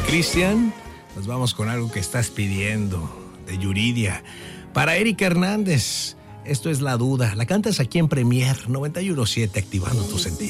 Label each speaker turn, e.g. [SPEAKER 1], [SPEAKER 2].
[SPEAKER 1] Cristian, nos vamos con algo que estás pidiendo, de Yuridia. Para Erika Hernández, esto es La Duda. La cantas aquí en Premier 91.7, activando tu sentido.